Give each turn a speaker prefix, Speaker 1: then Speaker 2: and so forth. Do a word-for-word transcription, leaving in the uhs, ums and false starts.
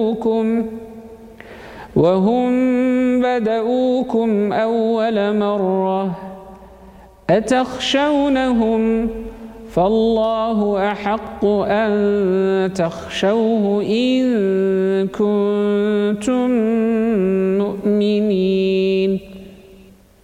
Speaker 1: وهم بدؤوكم أول مرة أتخشونهم فالله أحق أن تخشوه إن كنتم مؤمنين.